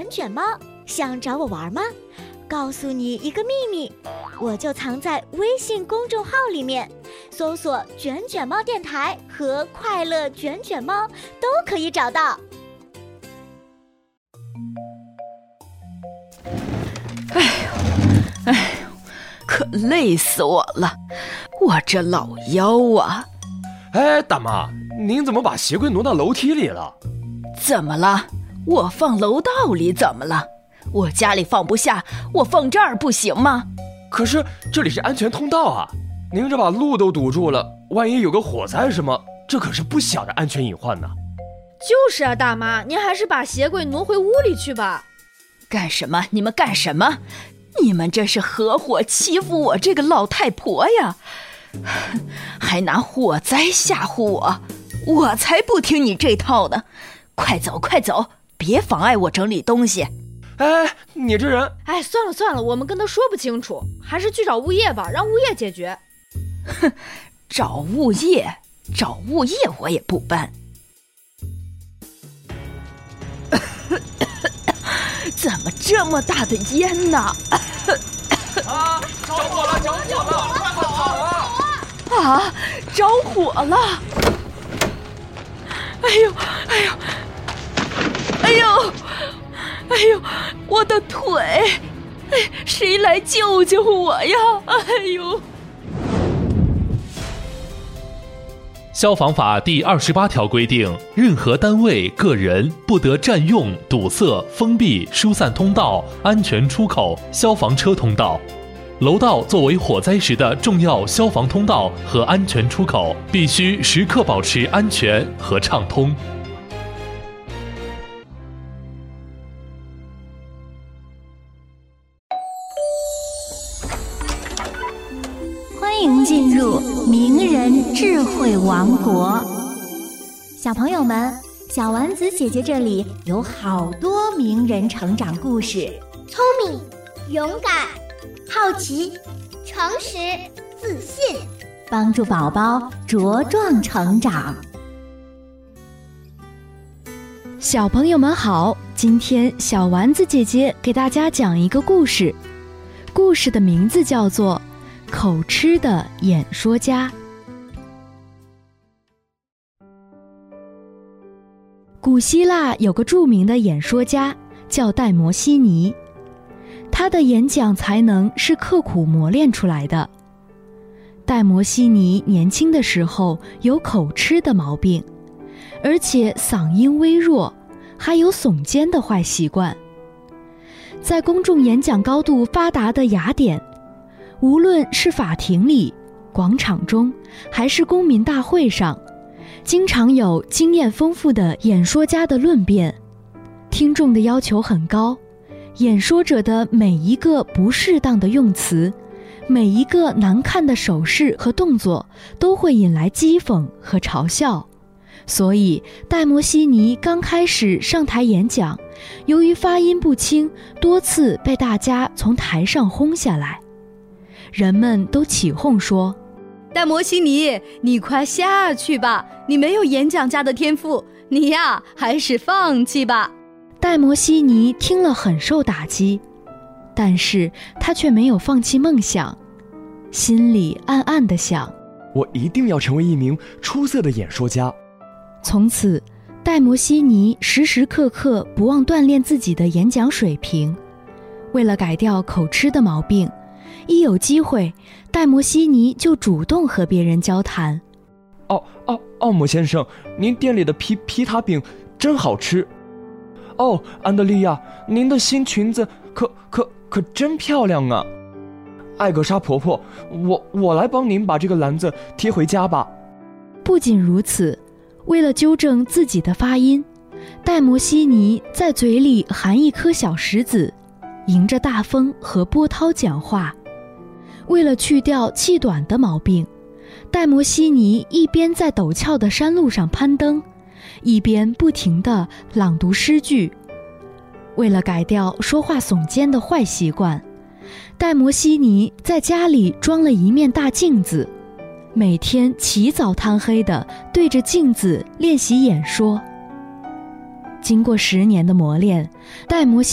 卷猫，想找我玩吗？告诉你一个秘密，我就藏在微信公众号里面，搜索卷卷猫电台和快乐卷卷猫都可以找到。 哎呦，可累死我了，我这老腰啊！ 哎，大妈，您怎么把鞋柜挪到楼梯里了？ 怎么了？我放楼道里怎么了？我家里放不下，我放这儿不行吗？ 可是这里是安全通道啊，您这把路都堵住了，万一有个火灾什么，这可是不小的安全隐患呢。 就是啊，大妈，您还是把鞋柜挪回屋里去吧。 干什么？你们干什么？你们这是合伙欺负我这个老太婆呀，还拿火灾吓唬我，我才不听你这套呢！快走快走，别妨碍我整理东西。 哎，你这人…… 哎，算了，我们跟他说不清楚，还是去找物业吧，让物业解决。 哼，找物业我也不搬。怎么这么大的烟呢？ 啊！着火了！快跑啊！ 啊！着火了！哎呦！我的腿！哎，谁来救救我呀？哎呦！ 消防法第28条规定，任何单位、个人不得占用、堵塞、封闭、疏散通道、安全出口、消防车通道。楼道作为火灾时的重要消防通道和安全出口，必须时刻保持安全和畅通。 欢迎进入名人智慧王国。小朋友们，小丸子姐姐这里有好多名人成长故事， 聪明、勇敢、好奇、诚实、自信， 帮助宝宝茁壮成长。 小朋友们好，今天小丸子姐姐给大家讲一个故事，故事的名字叫做口吃的演说家。古希腊有个著名的演说家叫戴摩西尼，他的演讲才能是刻苦磨练出来的。戴摩西尼年轻的时候有口吃的毛病，而且嗓音微弱，还有耸肩的坏习惯。在公众演讲高度发达的雅典，无论是法庭里、广场中，还是公民大会上，经常有经验丰富的演说家的论辩。听众的要求很高，演说者的每一个不适当的用词，每一个难看的手势和动作，都会引来讥讽和嘲笑。所以戴摩西尼刚开始上台演讲，由于发音不清，多次被大家从台上轰下来。人们都起哄说， 戴摩西尼，你快下去吧，你没有演讲家的天赋，你呀，还是放弃吧。 戴摩西尼听了很受打击，但是他却没有放弃梦想，心里暗暗地想， 我一定要成为一名出色的演说家。 从此，戴摩西尼时时刻刻不忘锻炼自己的演讲水平。为了改掉口吃的毛病，一有机会，戴摩西尼就主动和别人交谈。 奥姆先生，您店里的皮塔饼真好吃。哦，安德利亚，您的新裙子可真漂亮啊。艾格莎婆婆，我来帮您把这个篮子贴回家吧。 不仅如此，为了纠正自己的发音，戴摩西尼在嘴里含一颗小石子，迎着大风和波涛讲话。为了去掉气短的毛病，戴摩西尼一边在陡峭的山路上攀登，一边不停地朗读诗句。为了改掉说话耸肩的坏习惯，戴摩西尼在家里装了一面大镜子，每天起早贪黑地对着镜子练习演说。经过10年的磨练，戴摩西